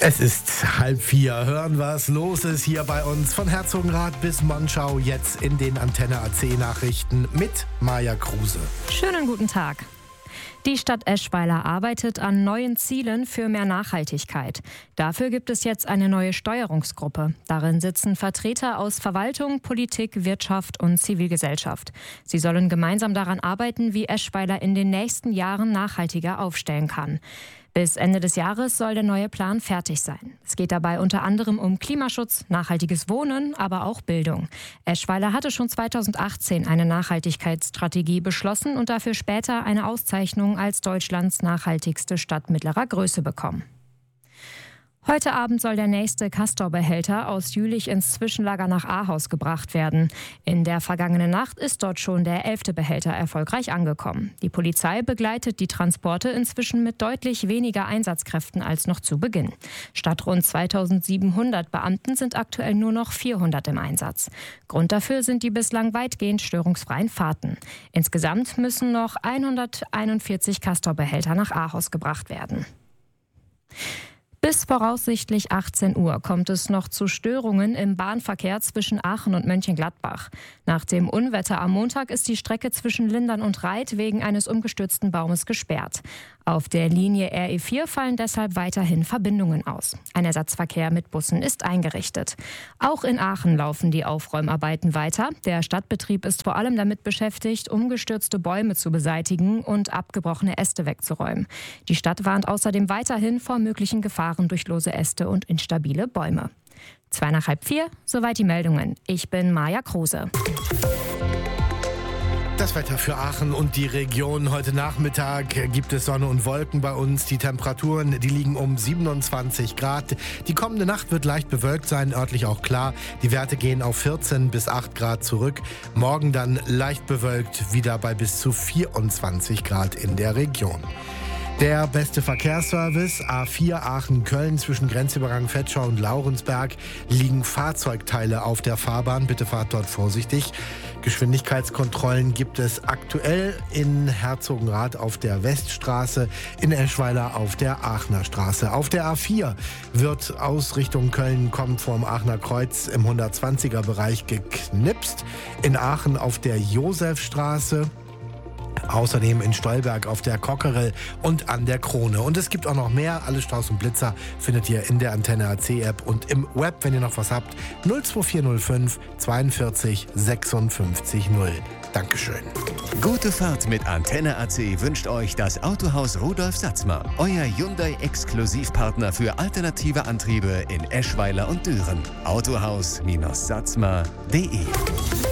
Es ist 3:30. Hören, was los ist hier bei uns. Von Herzogenrath bis Monschau jetzt in den Antenne AC Nachrichten mit Maja Kruse. Schönen guten Tag. Die Stadt Eschweiler arbeitet an neuen Zielen für mehr Nachhaltigkeit. Dafür gibt es jetzt eine neue Steuerungsgruppe. Darin sitzen Vertreter aus Verwaltung, Politik, Wirtschaft und Zivilgesellschaft. Sie sollen gemeinsam daran arbeiten, wie Eschweiler in den nächsten Jahren nachhaltiger aufstellen kann. Bis Ende des Jahres soll der neue Plan fertig sein. Es geht dabei unter anderem um Klimaschutz, nachhaltiges Wohnen, aber auch Bildung. Eschweiler hatte schon 2018 eine Nachhaltigkeitsstrategie beschlossen und dafür später eine Auszeichnung als Deutschlands nachhaltigste Stadt mittlerer Größe bekommen. Heute Abend soll der nächste Castor-Behälter aus Jülich ins Zwischenlager nach Ahaus gebracht werden. In der vergangenen Nacht ist dort schon der 11. Behälter erfolgreich angekommen. Die Polizei begleitet die Transporte inzwischen mit deutlich weniger Einsatzkräften als noch zu Beginn. Statt rund 2700 Beamten sind aktuell nur noch 400 im Einsatz. Grund dafür sind die bislang weitgehend störungsfreien Fahrten. Insgesamt müssen noch 141 Castor-Behälter nach Ahaus gebracht werden. Bis voraussichtlich 18 Uhr kommt es noch zu Störungen im Bahnverkehr zwischen Aachen und Mönchengladbach. Nach dem Unwetter am Montag ist die Strecke zwischen Lindern und Reit wegen eines umgestürzten Baumes gesperrt. Auf der Linie RE4 fallen deshalb weiterhin Verbindungen aus. Ein Ersatzverkehr mit Bussen ist eingerichtet. Auch in Aachen laufen die Aufräumarbeiten weiter. Der Stadtbetrieb ist vor allem damit beschäftigt, umgestürzte Bäume zu beseitigen und abgebrochene Äste wegzuräumen. Die Stadt warnt außerdem weiterhin vor möglichen Gefahren durch lose Äste und instabile Bäume. 3:45, soweit die Meldungen. Ich bin Maja Kruse. Das Wetter für Aachen und die Region. Heute Nachmittag gibt es Sonne und Wolken bei uns. Die Temperaturen, die liegen um 27 Grad. Die kommende Nacht wird leicht bewölkt sein, örtlich auch klar. Die Werte gehen auf 14 bis 8 Grad zurück. Morgen dann leicht bewölkt, wieder bei bis zu 24 Grad in der Region. Der beste Verkehrsservice, A4 Aachen-Köln zwischen Grenzübergang Vetschau und Laurensberg liegen Fahrzeugteile auf der Fahrbahn. Bitte fahrt dort vorsichtig. Geschwindigkeitskontrollen gibt es aktuell in Herzogenrath auf der Weststraße, in Eschweiler auf der Aachener Straße. Auf der A4 wird aus Richtung Köln kommt vom Aachener Kreuz im 120er Bereich geknipst. In Aachen auf der Josefstraße. Außerdem in Stolberg auf der Kokkerel und an der Krone. Und es gibt auch noch mehr. Alle Strauß und Blitzer findet ihr in der Antenne AC App und im Web, wenn ihr noch was habt. 02405 42 56 0. Dankeschön. Gute Fahrt mit Antenne AC wünscht euch das Autohaus Rudolf Satzmer. Euer Hyundai-Exklusivpartner für alternative Antriebe in Eschweiler und Düren. Autohaus-satzmer.de